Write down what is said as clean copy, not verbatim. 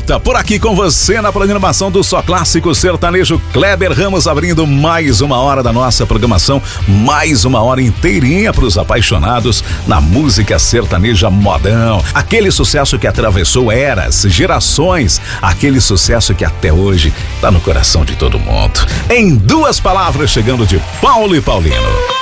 volta por aqui com você na programação do Só Clássico Sertanejo. Kleber Ramos abrindo mais uma hora da nossa programação, mais uma hora inteirinha para os apaixonados na música sertaneja modão. Aquele sucesso que atravessou eras, gerações, aquele sucesso que até hoje tá no coração de todo mundo. Em duas palavras, chegando de Paulo e Paulino.